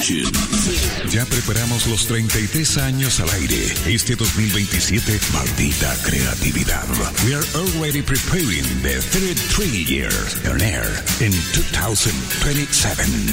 Fusion. Ya preparamos los 33 años al aire. Este 2027, maldita creatividad. We are already preparing the 33 years on air in 2027.